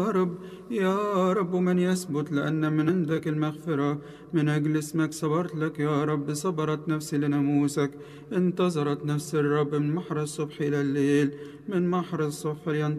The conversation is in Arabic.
رب يا رب من يثبت لأن من عندك المغفرة. من أجل اسمك صبرت لك يا رب، صبرت نفسي لناموسك. انتظرت نفس الرب من محر الصبح إلى الليل، من محر الصبح